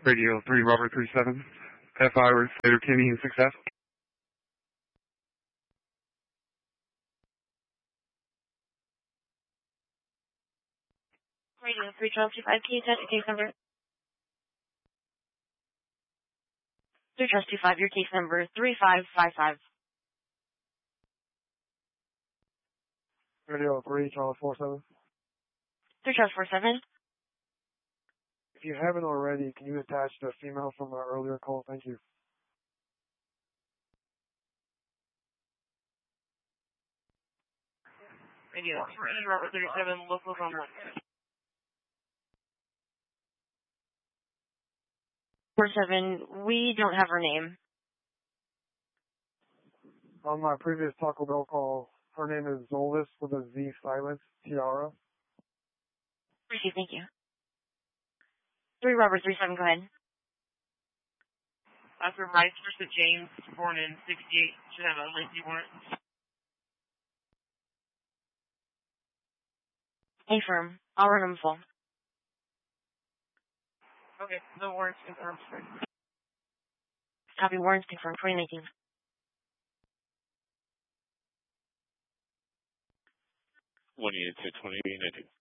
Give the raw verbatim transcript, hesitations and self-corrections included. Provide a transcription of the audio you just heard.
Radio three Robert three seven. F I with Slater Kinney and Success. Radio three twelve two five, can you touch your case number? three twelve two five, your case number three five five five. Radio three twelve four seven. three twelve four seven. If you haven't already, can you attach the female from our earlier call? Thank you. Radio three Robert thirty seven, local on one. four seven, we don't have her name. On my previous Taco Bell call, her name is Zolis with a Z silent, Tiara. Appreciate, thank you. three Robert three seven, go ahead. After Rice versus James, born in sixty-eight, should have a lengthy warrant. A firm. I'll run them full. Okay, the warrant's confirmed. Copy, warrants confirmed, twenty nineteen. one eight two twenty nineteen.